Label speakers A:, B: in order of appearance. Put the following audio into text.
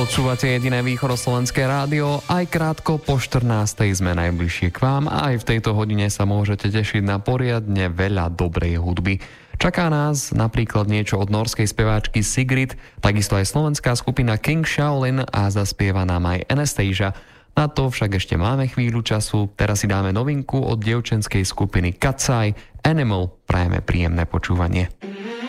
A: Počúvate jediné východoslovenské rádio, aj krátko po 14. sme najbližšie k vám a aj v tejto hodine sa môžete tešiť na poriadne veľa dobrej hudby. Čaká nás napríklad niečo od norskej speváčky Sigrid, takisto aj slovenská skupina King Shaolin a zaspieva nám aj Anastasia. Na to však ešte máme chvíľu času, teraz si dáme novinku od dievčenskej skupiny Katsai, Animal, prajeme príjemné počúvanie.